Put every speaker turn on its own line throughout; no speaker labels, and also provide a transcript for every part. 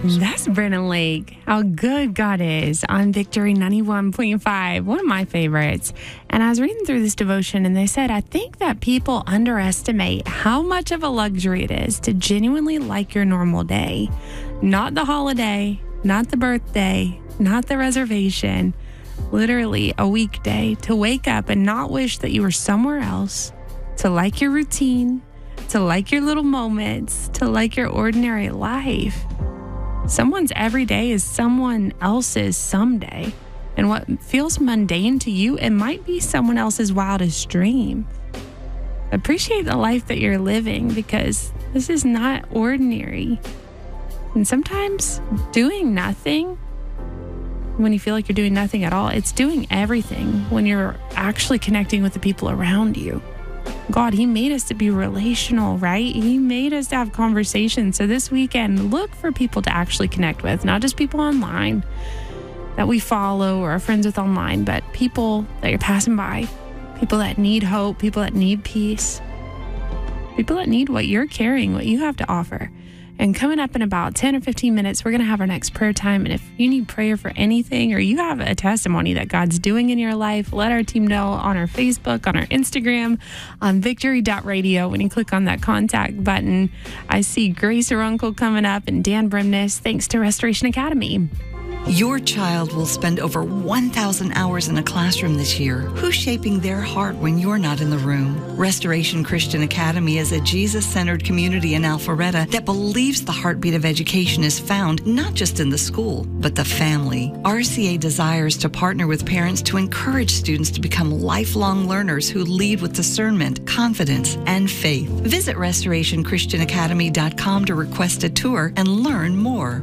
Praise.
That's Brennan Lake. How good God is on Victory 91.5. One of my favorites. And I was reading through this devotion and they said, I think that people underestimate how much of a luxury it is to genuinely like your normal day. Not the holiday, not the birthday, not the reservation. Literally a weekday to wake up and not wish that you were somewhere else, to like your routine, to like your little moments, to like your ordinary life. Someone's everyday is someone else's someday. And what feels mundane to you, it might be someone else's wildest dream. Appreciate the life that you're living because this is not ordinary. And sometimes doing nothing, when you feel like you're doing nothing at all, it's doing everything when you're actually connecting with the people around you. God, He made us to be relational, right? He made us to have conversations. So this weekend, look for people to actually connect with, not just people online that we follow or are friends with online, but people that you're passing by, people that need hope, people that need peace, people that need what you're carrying, what you have to offer. And coming up in about 10 or 15 minutes, we're going to have our next prayer time. And if you need prayer for anything or you have a testimony that God's doing in your life, let our team know on our Facebook, on our Instagram, on victory.radio. When you click on that contact button, I see Grace Arunkel coming up and Dan Brimness, thanks to Restoration Academy.
Your child will spend over 1,000 hours in a classroom this year. Who's shaping their heart when you're not in the room? Restoration Christian Academy is a Jesus-centered community in Alpharetta that believes the heartbeat of education is found not just in the school, but the family. RCA desires to partner with parents to encourage students to become lifelong learners who lead with discernment, confidence, and faith. Visit restorationchristianacademy.com to request a tour and learn more.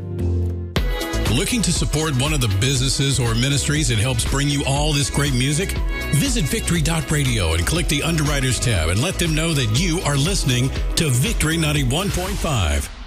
Looking to support one of the businesses or ministries that helps bring you all this great music? Visit victory.radio and click the Underwriters tab and let them know that you are listening to Victory 91.5.